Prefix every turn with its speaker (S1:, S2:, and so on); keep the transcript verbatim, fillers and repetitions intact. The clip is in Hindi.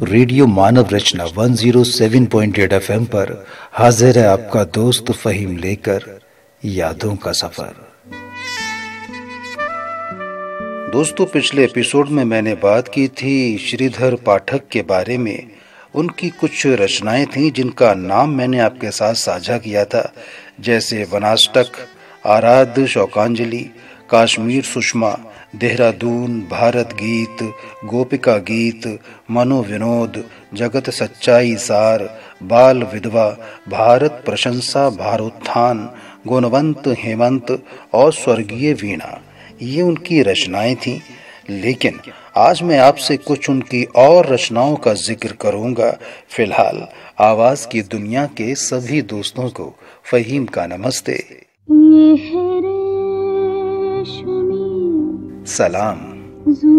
S1: रेडियो मानव रचना एक सौ सात पॉइंट आठ एफएम पर हाजिर है आपका दोस्त फहीम लेकर यादों का सफर। दोस्तों, पिछले एपिसोड में मैंने बात की थी श्रीधर पाठक के बारे में। उनकी कुछ रचनाएं थीं जिनका नाम मैंने आपके साथ साझा किया था, जैसे वनाष्टक, आराध्य शोकांजलि, कश्मीर सुषमा, देहरादून, भारत गीत, गोपिका गीत, मनोविनोद, जगत सच्चाई सार, बाल विधवा, भारत प्रशंसा, भारोत्थान, गुणवंत हेमंत और स्वर्गीय वीणा। ये उनकी रचनाएं थीं। लेकिन आज मैं आपसे कुछ उनकी और रचनाओं का जिक्र करूंगा। फिलहाल आवाज की दुनिया के सभी दोस्तों को फहीम का नमस्ते, सलाम।